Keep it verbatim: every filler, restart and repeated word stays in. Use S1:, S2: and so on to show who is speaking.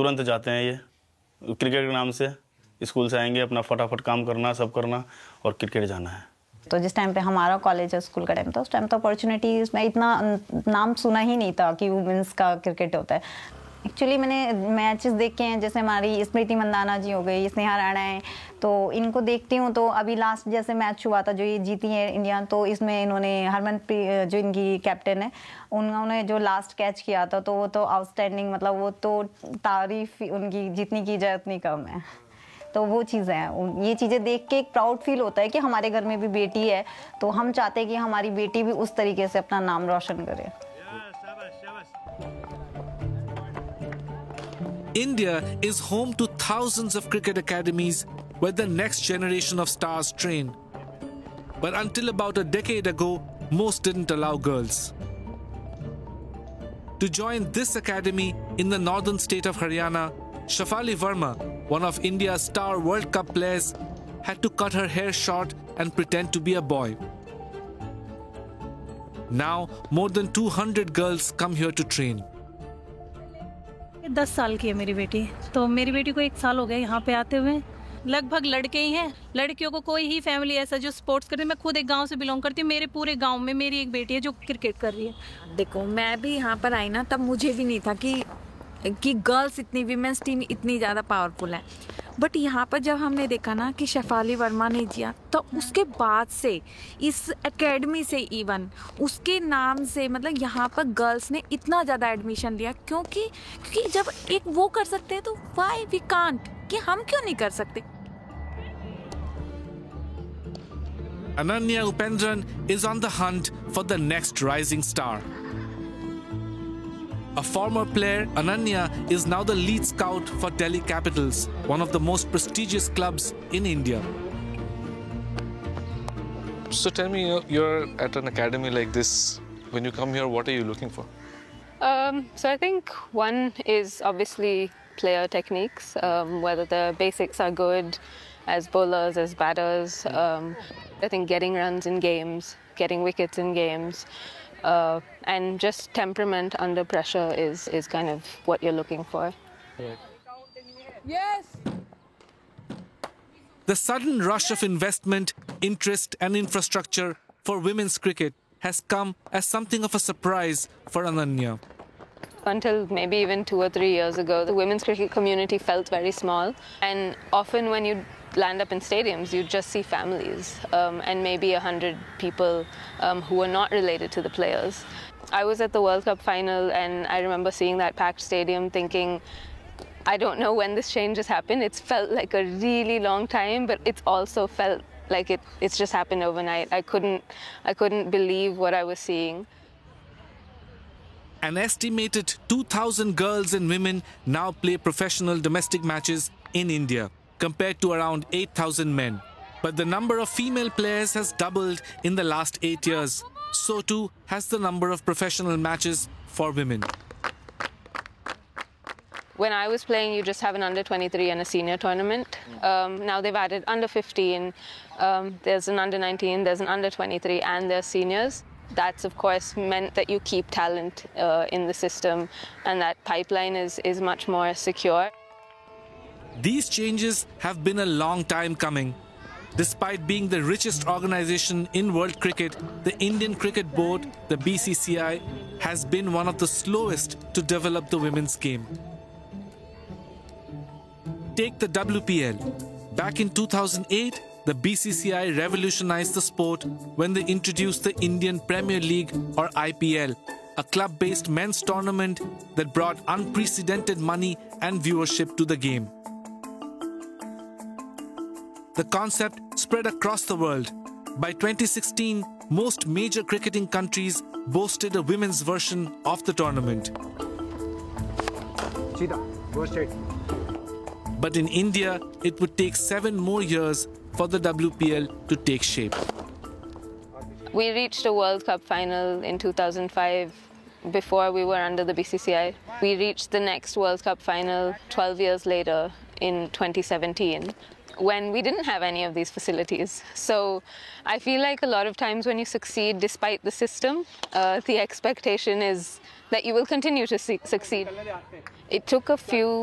S1: तुरंत जाते हैं ये क्रिकेट के नाम से, स्कूल से आएंगे अपना फटाफट काम करना, सब करना और क्रिकेट जाना है।
S2: तो जिस टाइम पे हमारा कॉलेज और स्कूल का टाइम था, उस टाइम तो अपॉर्चुनिटीज में इतना नाम सुना ही नहीं था कि वुमेंस का क्रिकेट होता है। एक्चुअली मैंने मैचेस देखे हैं, जैसे हमारी स्मृति मंदाना जी हो गई, स्नेहा राणा है, तो इनको देखती हूँ। तो अभी लास्ट जैसे मैच हुआ था जो ये जीती है इंडिया, तो इसमें इन्होंने हरमनप्रीत जो इनकी कैप्टन है, उन्होंने जो लास्ट कैच किया था तो वो तो आउटस्टैंडिंग, मतलब वो तो तारीफ उनकी जितनी की जाए उतनी कम है। तो वो चीज़ें हैं, ये चीज़ें देख के एक प्राउड फील होता है कि हमारे घर में भी बेटी है, तो हम चाहते हैं कि हमारी बेटी भी उस तरीके से अपना नाम रोशन करे।
S3: India is home to thousands of cricket academies where the next generation of stars train. But until about a decade ago, most didn't allow girls. To join this academy in the northern state of Haryana, Shafali Verma, one of India's star World Cup players, had to cut her hair short and pretend to be a boy. Now, more than two hundred girls come here to train.
S4: दस साल की है मेरी बेटी, तो मेरी बेटी को एक साल हो गया यहाँ पे आते हुए। लगभग लड़के ही हैं, लड़कियों को कोई ही फैमिली ऐसा जो स्पोर्ट्स करती है। मैं खुद एक गांव से बिलोंग करती हूँ, मेरे पूरे गांव में मेरी एक बेटी है जो क्रिकेट कर रही है।
S5: देखो, मैं भी यहाँ पर आई ना, तब मुझे भी नहीं था कि कि गर्ल्स इतनी, वीमेंस टीम इतनी ज़्यादा पावरफुल है। बट यहाँ पर जब हमने देखा ना कि शेफाली वर्मा ने जिया, तो उसके बाद से इस एकेडमी से इवन उसके नाम से, मतलब यहाँ पर गर्ल्स ने इतना ज़्यादा एडमिशन लिया, क्योंकि क्योंकि जब एक वो कर सकते हैं तो व्हाई वी कांट, कि हम क्यों नहीं कर सकते।
S3: Ananya Upendran is on the hunt for the next rising star. A former player, Ananya is now the lead scout for Delhi Capitals, one of the most prestigious clubs in India.
S6: So tell me, you're at an academy like this. When you come here, what are you looking for?
S7: Um, so I think one is obviously player techniques, um, whether the basics are good as bowlers, as batters. Um, I think getting runs in games, getting wickets in games, uh, and just temperament under pressure is, is kind of what you're looking for.
S6: Right.
S7: Yes!
S3: The sudden rush of investment, interest and infrastructure for women's cricket has come as something of a surprise for Ananya.
S7: Until maybe even two or three years ago, the women's cricket community felt very small, and often when you land up in stadiums, you just see families um, and maybe a hundred people um, who are not related to the players. I was at the World Cup final, and I remember seeing that packed stadium thinking, I don't know when this change has happened. It's felt like a really long time, but it's also felt like it, it's just happened overnight. I couldn't, I couldn't believe what I was seeing.
S3: An estimated two thousand girls and women now play professional domestic matches in India, compared to around eight thousand men. But the number of female players has doubled in the last eight years. So too has the number of professional matches for women.
S7: When I was playing, you just have an under twenty-three and a senior tournament. Um, now they've added under fifteen, um, there's an under nineteen, there's an under twenty-three, and there's seniors. That's, of course, meant that you keep talent uh, in the system, and that pipeline is, is much more secure.
S3: These changes have been a long time coming. Despite being the richest organization in world cricket, the Indian Cricket Board, the B C C I, has been one of the slowest to develop the women's game. Take the W P L. Back in two thousand eight, the B C C I revolutionized the sport when they introduced the Indian Premier League, or I P L, a club-based men's tournament that brought unprecedented money and viewership to the game. The concept spread across the world. By twenty sixteen, most major cricketing countries boasted a women's version of the tournament.
S8: Cheetah, go straight.
S3: But in India, it would take seven more years for the W P L to take shape.
S7: We reached a World Cup final in two thousand five before we were under the B C C I. We reached the next World Cup final twelve years later in twenty seventeen, when we didn't have any of these facilities. So I feel like a lot of times when you succeed despite the system, uh, the expectation is that you will continue to succeed. It took a few